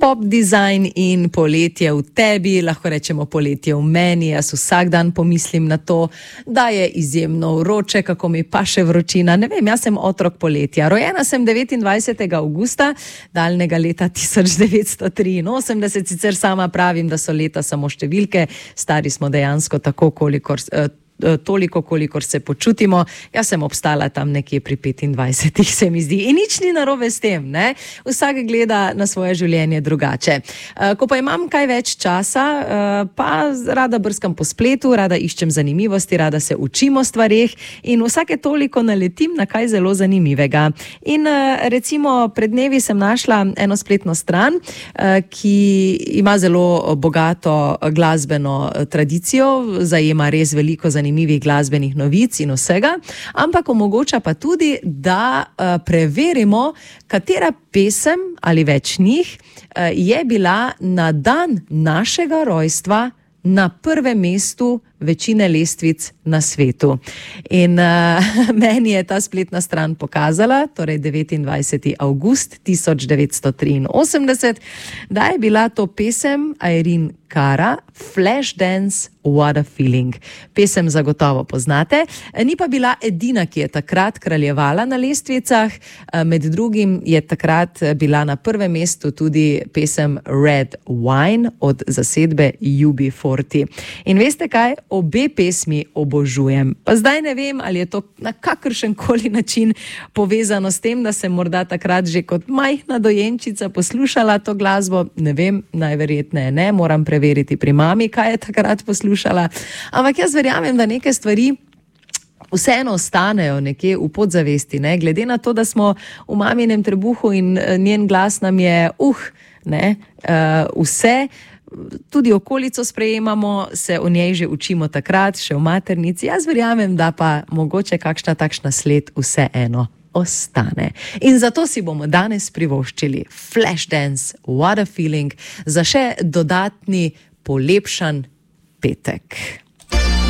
Pop dizajn in poletje v tebi, lahko rečemo poletje v meni. Jaz vsak dan pomislim na to, da je izjemno vroče, kako mi pa še vročina. Ne vem, jaz sem otrok poletja. Rojena sem 29. avgusta daljnega leta 1983. Sicer sama pravim, da so leta samo številke, stari smo dejansko toliko, kolikor se počutimo. Jaz sem obstala tam nekje pri 25, se mi zdi. In nič ni narobe s tem, ne? Vsak gleda na svoje življenje drugače. Ko pa imam kaj več časa, pa rada brskam po spletu, rada iščem zanimivosti, rada se učim o stvareh in vsake toliko naletim na kaj zelo zanimivega. In recimo pred dnevi sem našla eno spletno stran, ki ima zelo bogato glasbeno tradicijo, zajema res veliko zanimivih glasbenih novic in vsega, ampak omogoča pa tudi, da preverimo, katera pesem ali več njih je bila na dan našega rojstva na prvem mestu večine lestvic na svetu. In meni je ta spletna stran pokazala, torej 29. avgust 1983, da je bila to pesem Irene Cara, Flashdance, What a Feeling. Pesem zagotovo poznate, ni pa bila edina, ki je takrat kraljevala na lestvicah. Med drugim je takrat bila na prvem mestu tudi pesem Red Wine od zasedbe UB40. In veste kaj? Obe pesmi obožujem. Pa zdaj ne vem, ali je to na kakršen koli način povezano s tem, da sem morda takrat že kot majhna dojenčica poslušala to glasbo. Ne vem, najverjetneje ne, moram preveriti pri mami, kaj je takrat poslušala. Ampak jaz verjamem, da neke stvari vseeno ostanejo nekje v podzavesti, ne? Glede na to, da smo v maminem trebuhu in njen glas nam je vse, tudi okolico sprejemamo, se o njej že učimo takrat, še v maternici. Jaz verjamem, da pa mogoče kakšna takšna sled vseeno ostane. In zato si bomo danes privoščili Flashdance, What a Feeling, za še dodatni polepšan petek.